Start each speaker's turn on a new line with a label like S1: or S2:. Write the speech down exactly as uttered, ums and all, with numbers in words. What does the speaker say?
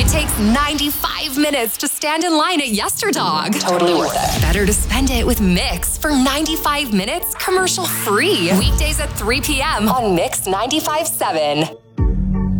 S1: It takes ninety-five minutes to stand in line at YesterDog.
S2: Totally worth it.
S1: Better to spend it with Mix for ninety-five minutes commercial free. Weekdays at three p.m. on Mix ninety-five point seven.